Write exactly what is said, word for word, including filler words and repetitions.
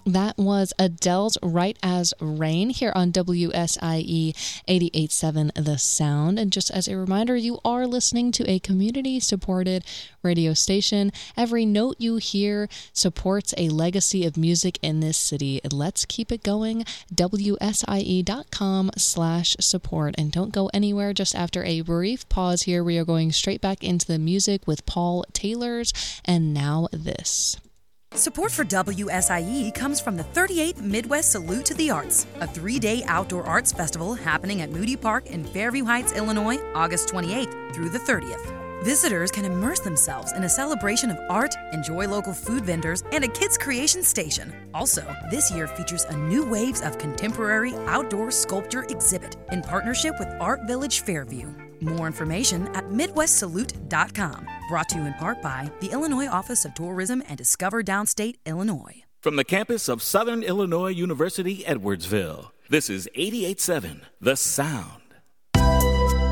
That was Adele's Right as Rain here on W S I E eighty-eight point seven The Sound. And just as a reminder, you are listening to a community-supported radio station. Every note you hear supports a legacy of music in this city. Let's keep it going. W S I E dot com slash support. And don't go anywhere. Just after a brief pause here, we are going straight back into the music with Paul Taylor's And Now This. Support for W S I E comes from the thirty-eighth Midwest Salute to the Arts, a three-day outdoor arts festival happening at Moody Park in Fairview Heights, Illinois, August twenty-eighth through the thirtieth. Visitors can immerse themselves in a celebration of art, enjoy local food vendors, and a kids' creation station. Also, this year features a new Waves of Contemporary Outdoor Sculpture exhibit in partnership with Art Village Fairview. More information at midwest salute dot com. Brought to you in part by the Illinois Office of Tourism and Discover Downstate Illinois. From the campus of Southern Illinois University, Edwardsville, this is eighty-eight point seven The Sound.